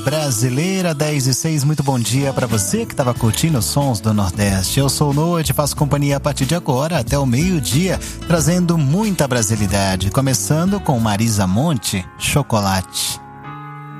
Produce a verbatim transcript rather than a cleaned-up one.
Brasileira dez e seis, muito bom dia para você que estava curtindo os sons do Nordeste. Eu sou o Noah, te faço companhia a partir de agora até o meio-dia, trazendo muita brasilidade, começando com Marisa Monte, Chocolate.